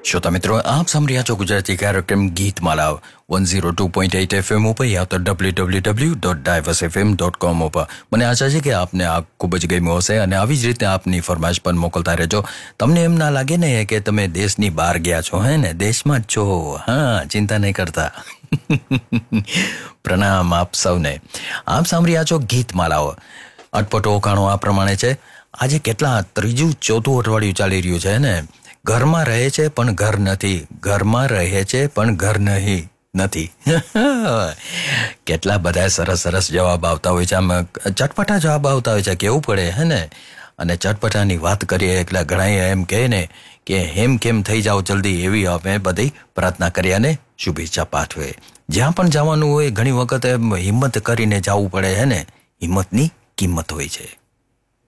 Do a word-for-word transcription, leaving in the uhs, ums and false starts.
श्रोता मित्रों, आप सुन રહ્યા છો ગુજરાતી કાર્યક્રમ Geetmala one oh two point eight F M ઉપર યા તો w w w dot diverse f m dot com ઉપર. મને આશા છે કે આપને આ ખૂબ જ ગમ્યું હશે અને આવી જ રીતે આપની ફરમાઈશ પણ મોકલતા રહેજો. તમને એમ ના લાગે ને કે તમે દેશની બહાર ગયા છો, હે ને, દેશમાં જ છો. હા, ચિંતા નહીં કરતા. પ્રણામ આપ સૌને. આપ સાંભળી રહ્યા છો ગીતમાલાઓ. અટપટો ઓકાણો આ પ્રમાણે છે. આજે કેટલા ત્રીજું ચોથું અઠવાડિયું ચાલી રહ્યું છે ને. ઘરમાં રહે છે પણ ઘર નથી, ઘરમાં રહે છે પણ ઘર નહીં નથી. કેટલા બધા સરસ સરસ જવાબ આવતા હોય છે, આમ ચટપટા જવાબ આવતા હોય છે, કેવું પડે, હે ને. અને ચટપટાની વાત કરીએ એટલે ઘણા એમ કહે ને કે હેમ કેમ થઈ જાઓ જલ્દી, એવી અમે બધી પ્રાર્થના કરી અને શુભેચ્છા પાઠવે. જ્યાં પણ જવાનું હોય ઘણી વખત હિંમત કરીને જવું પડે, હે ને. હિંમતની કિંમત હોય છે.